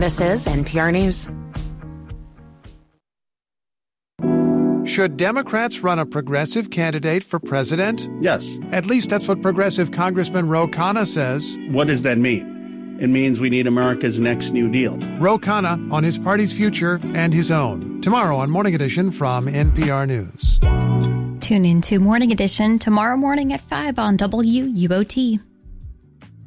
This is NPR News. Should Democrats run a progressive candidate for president? Yes. At least that's what progressive Congressman Ro Khanna says. What does that mean? It means we need America's next New Deal. Ro Khanna on his party's future and his own. Tomorrow on Morning Edition from NPR News. Tune in to Morning Edition tomorrow morning at 5 on WUOT.